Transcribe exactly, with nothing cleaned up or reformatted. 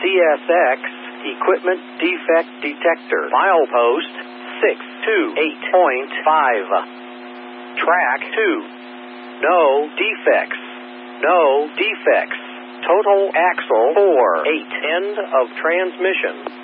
C S X, Equipment Defect Detector. Milepost six two eight point five. Track two. No defects. No defects. Total axle four eight. End of transmission.